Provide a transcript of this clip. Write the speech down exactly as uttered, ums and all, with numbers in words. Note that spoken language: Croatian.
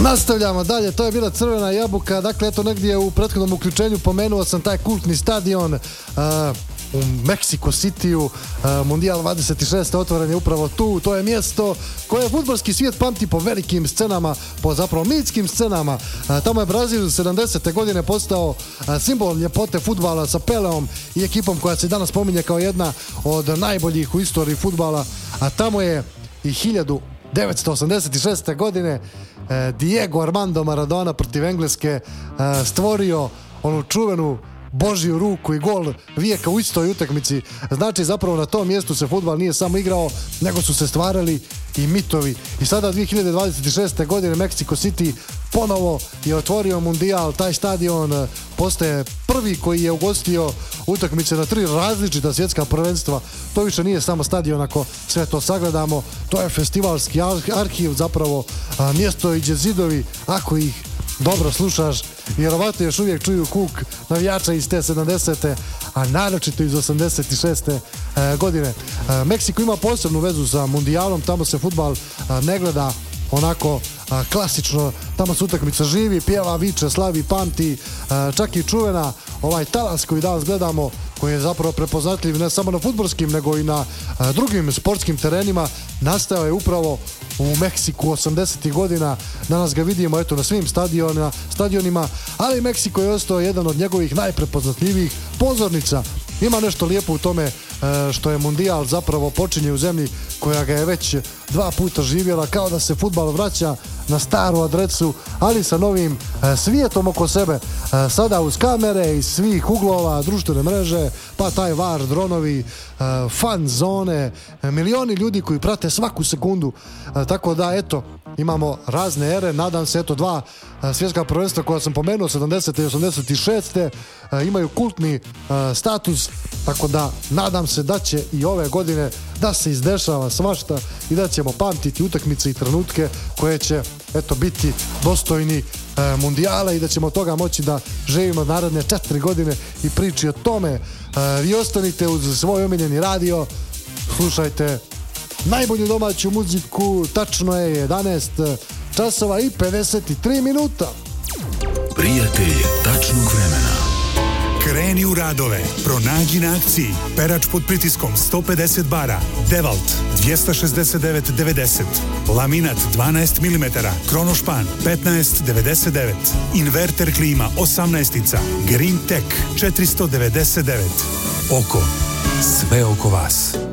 Nastavljamo dalje, to je bila Crvena jabuka. Dakle, eto, negdje u prethodnom uključenju pomenuo sam taj kultni stadion uh, u Mexico Cityu. uh, Mundijal dvadeset šest otvoren je upravo tu. To je mjesto koje fudbalski svijet pamti po velikim scenama, po zapravo mitskim scenama. uh, Tamo je Brazil sedamdesete godine postao uh, simbol ljepote fudbala sa Peleom i ekipom koja se danas spominje kao jedna od najboljih u istoriji fudbala. A tamo je i hiljadu devetsto osamdeset šeste godine eh, Diego Armando Maradona protiv Engleske eh, stvorio onu čuvenu Božju ruku i gol vijeka u istoj utakmici. Znači, zapravo na tom mjestu se fudbal nije samo igrao, nego su se stvarali i mitovi. I sada dvije hiljade dvadeset šeste godine Mexico City ponovo je otvorio Mundijal. Taj stadion postaje prvi koji je ugostio utakmice na tri različita svjetska prvenstva. To više nije samo stadion ako sve to sagledamo. To je festivalski arhiv, zapravo a, mjesto i zidovi, ako ih dobro slušaš, vjerovatno još uvijek čuju kuk navijača iz te sedamdesete, a naročito iz osamdeset šeste E, godine. E, Meksiko ima posebnu vezu sa Mundijalom, tamo se fudbal a, ne gleda onako a, klasično, tamo se utakmica živi, pjeva, viče, slavi, pamti, a, čak i čuvena ovaj talas koji danas gledamo, koji je zapravo prepoznatljiv ne samo na fudbalskim nego i na a, drugim sportskim terenima, nastao je upravo u Meksiku osamdesetih godina. Danas ga vidimo eto na svim stadiona, stadionima, ali Meksiko je ostao jedan od njegovih najprepoznatljivijih pozornica. Ima nešto lijepo u tome što je Mundijal zapravo počinje u zemlji koja ga je već dva puta živjela, kao da se fudbal vraća na staru adresu, ali sa novim svijetom oko sebe. Sada uz kamere iz svih uglova, društvene mreže, pa taj var, dronovi, fan zone, milioni ljudi koji prate svaku sekundu. Tako da, eto, imamo razne ere. Nadam se, eto, dva svjetska prvenstva koja sam pomenuo, sedamdesete i osamdeset šeste imaju kultni status, tako da nadam se da će i ove godine da se izdešava svašta i da ćemo pamtiti utakmice i trenutke koje će, eto, biti dostojni e, Mundijala i da ćemo od toga moći da živimo naredne četiri godine i priči o tome. E, vi ostanite uz svoj omiljeni radio, slušajte najbolju domaću muziku. Tačno je jedanaest časova i pedeset tri minuta. Prijatelj tačnog vremena. Kreni u radove, pronađi na akciji, perač pod pritiskom sto pedeset bara, Devalt dvjesto šezdeset devet devedeset, laminat dvanaest milimetara, kronošpan petnaest devedeset devet, inverter klima osamnaestica, Green Tech četiristo devedeset devet. Oko, sve oko vas.